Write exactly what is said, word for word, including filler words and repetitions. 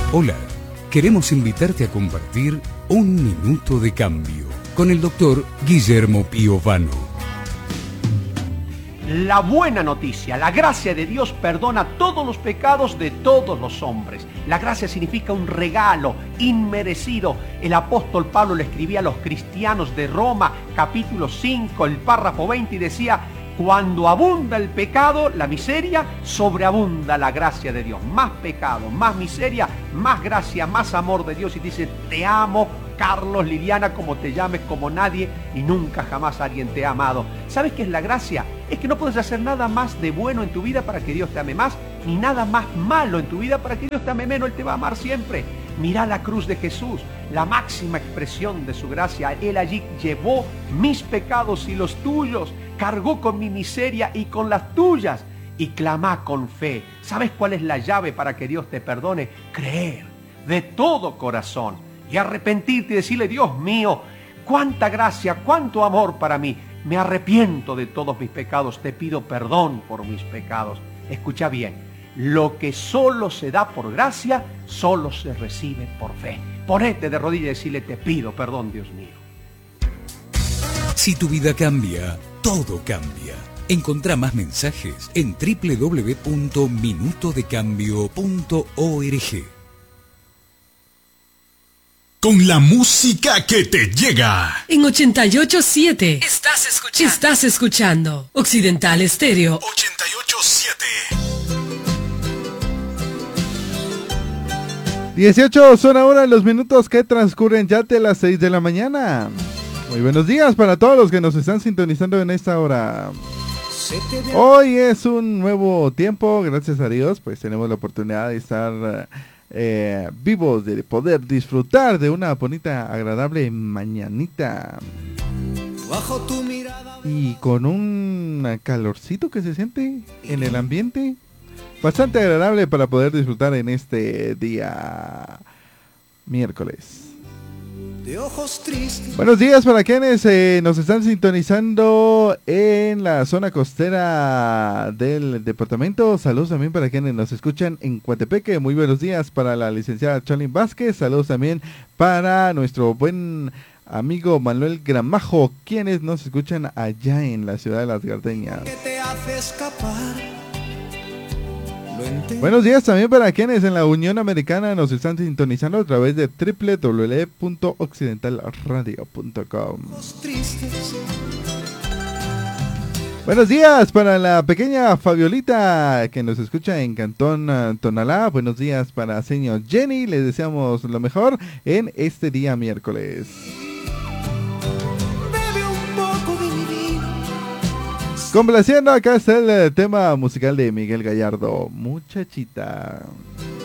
Hola, queremos invitarte a compartir Un Minuto de Cambio con el doctor Guillermo Piovano. La buena noticia, la gracia de Dios perdona todos los pecados de todos los hombres. La gracia significa un regalo inmerecido. El apóstol Pablo le escribía a los cristianos de Roma, capítulo cinco, el párrafo veinte, y decía: cuando abunda el pecado, la miseria, sobreabunda la gracia de Dios. Más pecado, más miseria, más gracia, más amor de Dios. Y dice: te amo, Carlos, Liliana, como te llames, como nadie, y nunca jamás alguien te ha amado. ¿Sabes qué es la gracia? Es que no puedes hacer nada más de bueno en tu vida para que Dios te ame más, ni nada más malo en tu vida para que Dios te ame menos. Él te va a amar siempre. Mirá la cruz de Jesús, la máxima expresión de su gracia. Él allí llevó mis pecados y los tuyos, cargó con mi miseria y con las tuyas, y clamá con fe. ¿Sabes cuál es la llave para que Dios te perdone? Creer de todo corazón y arrepentirte y decirle: Dios mío, cuánta gracia, cuánto amor para mí. Me arrepiento de todos mis pecados, te pido perdón por mis pecados. Escucha bien, lo que solo se da por gracia, solo se recibe por fe. Ponete de rodillas y decirle: te pido perdón, Dios mío. Si tu vida cambia, todo cambia. Encontrá más mensajes en doble u doble u doble u punto minuto de cambio punto org. Con la música que te llega. En ochenta y ocho punto siete. Estás escuchando. Estás escuchando Occidental Estéreo. ochenta y ocho punto siete. dieciocho son ahora los minutos que transcurren ya de las seis de la mañana. Muy buenos días para todos los que nos están sintonizando en esta hora. Hoy es un nuevo tiempo, gracias a Dios, pues tenemos la oportunidad de estar eh, vivos, de poder disfrutar de una bonita, agradable mañanita. Bajo tu mirada Y con un calorcito que se siente en el ambiente, bastante agradable para poder disfrutar en este día miércoles. de ojos tristes. Buenos días para quienes eh, nos están sintonizando en la zona costera del departamento. Saludos también para quienes nos escuchan en Coatepeque. Muy buenos días para la licenciada Chalín Vázquez. Saludos también para nuestro buen amigo Manuel Gramajo, quienes nos escuchan allá en la ciudad de Las Gardeñas. Que te hace escapar. Buenos días también para quienes en la Unión Americana nos están sintonizando a través de doble u doble u doble u punto occidental radio punto com. Buenos días para la pequeña Fabiolita que nos escucha en Cantón uh, Tonalá. Buenos días para señor Jenny, les deseamos lo mejor en este día miércoles. Complaciendo, acá está el tema musical de Miguel Gallardo, Muchachita.